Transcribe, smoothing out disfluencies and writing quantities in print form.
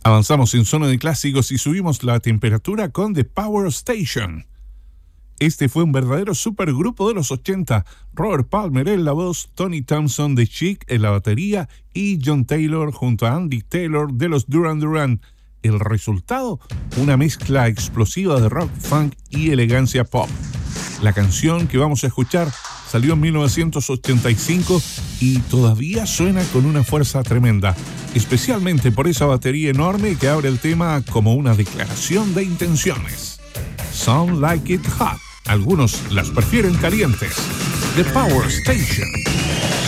Avanzamos en zona de clásicos y subimos la temperatura con The Power Station. Este fue un verdadero supergrupo de los 80. Robert Palmer en la voz, Tony Thompson de Chic en la batería y John Taylor junto a Andy Taylor de los Duran Duran. El resultado, una mezcla explosiva de rock, funk y elegancia pop. La canción que vamos a escuchar salió en 1985 y todavía suena con una fuerza tremenda, especialmente por esa batería enorme que abre el tema como una declaración de intenciones. Sound Like It Hot. Algunos las prefieren calientes. The Power Station.